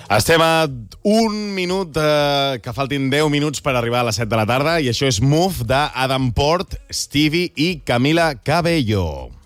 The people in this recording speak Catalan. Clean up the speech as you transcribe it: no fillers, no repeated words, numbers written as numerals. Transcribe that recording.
Estem a un minut, que faltin 10 minuts per arribar a les 7 de la tarda, i això és Move d'Adam Port, Stevie i Camila Cabello.